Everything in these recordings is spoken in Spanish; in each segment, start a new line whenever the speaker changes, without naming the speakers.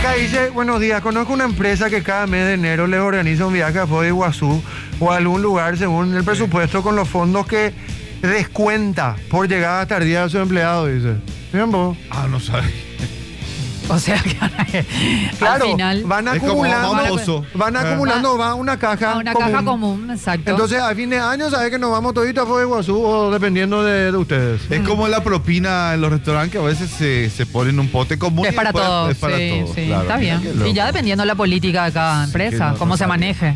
Acá dice, buenos días, conozco una empresa que cada mes de enero les organiza un viaje a Foz de Iguazú o a algún lugar según el presupuesto con los fondos que descuenta por llegada tardía de su empleado, dice. Bien, vos.
Ah, no sabes.
O sea que
Claro,
al final
van
Es como
acumulando,
famoso.
van acumulando, va a una caja
a una caja común, exacto.
Entonces, a fin de año, ¿sabes que nos vamos toditos a Foz de Iguazú o dependiendo de ustedes?
Es como la propina en los restaurantes que a veces se pone en un pote común.
es
y
para
después
todos,
Es para
sí,
todos,
sí,
claro.
está
Mira
bien.
qué loco.
Y ya dependiendo de la política de cada empresa,
no,
cómo
no
se
sabe.
maneje.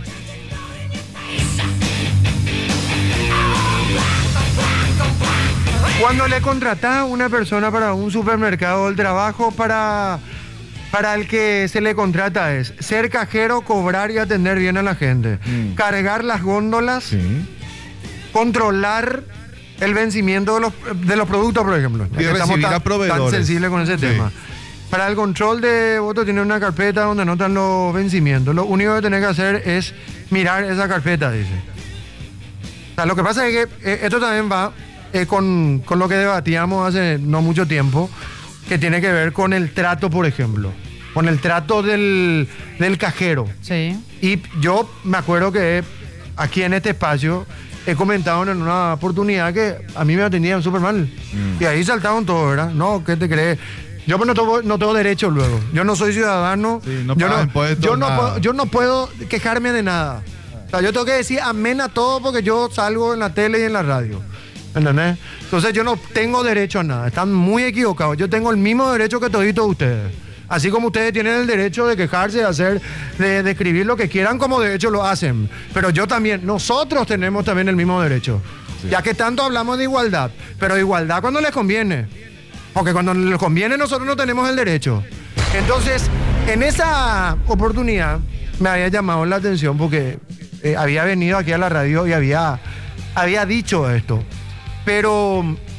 Cuando le contratás a una persona para un supermercado, el trabajo para el que se le contrata es ser cajero, cobrar y atender bien a la gente, cargar las góndolas,
Sí.
controlar el vencimiento de los productos, por ejemplo.
Y
Ya que estamos
recibir a
tan
proveedores.
sensibles con ese
Sí.
tema. Para el control de votos tiene una carpeta donde anotan los vencimientos. Lo único que tenés que hacer es mirar esa carpeta, dice. O sea, lo que pasa es que esto también va con lo que debatíamos hace no mucho tiempo, que tiene que ver con el trato, por ejemplo. Con el trato del cajero.
Sí.
Y yo me acuerdo que aquí en este espacio he comentado en una oportunidad que a mí me atendían súper mal. Y ahí saltaron todos, ¿verdad? No, ¿qué te crees? Yo pues no tengo derecho luego. Yo no soy ciudadano.
Sí, no
yo,
pagas impuestos, nada.
yo no puedo quejarme de nada. O sea, yo tengo que decir amén a todo porque yo salgo en la tele y en la radio. ¿Entendés? Entonces yo no tengo derecho a nada. Están muy equivocados. Yo tengo el mismo derecho que toditos ustedes. Así como ustedes tienen el derecho de quejarse, de escribir lo que quieran, como de hecho lo hacen. Pero yo también, nosotros tenemos también el mismo derecho.
Sí.
Ya que tanto hablamos de igualdad. Pero igualdad cuando les conviene. Porque cuando les conviene nosotros no tenemos el derecho. Entonces, en esa oportunidad me había llamado la atención porque había venido aquí a la radio y había dicho esto. Pero...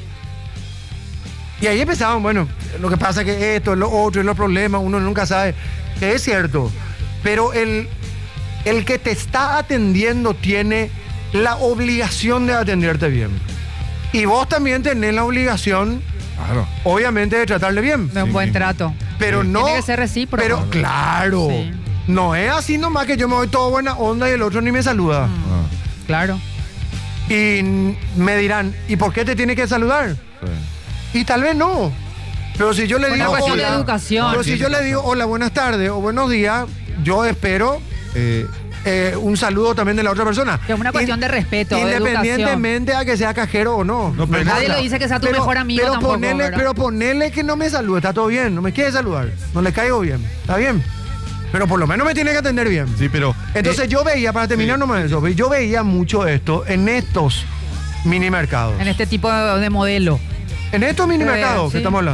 Y ahí empezaban, bueno, lo que pasa es que esto, es lo otro, es los problemas, uno nunca sabe. Que es cierto. Pero el que te está atendiendo tiene la obligación de atenderte bien. Y vos también tenés la obligación,
Claro.
obviamente, de tratarle bien.
De un buen trato.
Pero no.
Tiene que ser recíproco.
Pero claro.
Sí.
No es así nomás que yo me voy todo buena onda y el otro ni me saluda.
Ah,
Claro.
Y me dirán, ¿y por qué te tiene que saludar?
sí.
Y tal vez no. Pero si yo le
Una
digo
cuestión de
hola,
educación.
pero si yo le digo hola, buenas tardes o buenos días, yo espero un saludo también de la otra persona.
Que es una cuestión de respeto, de
independientemente a que sea cajero o no.
No, pero
Nadie lo dice que sea tu mejor amigo tampoco, ¿verdad?
Pero ponele que no me salude, está todo bien, no me quiere saludar, no le caigo bien, está bien. Pero por lo menos me tiene que atender bien.
Sí, pero.
Entonces yo veía, para terminar
sí.
nomás eso, yo veía mucho esto en estos mini mercados.
En este tipo de modelo.
En estos mini mercados
Sí.
que estamos hablando.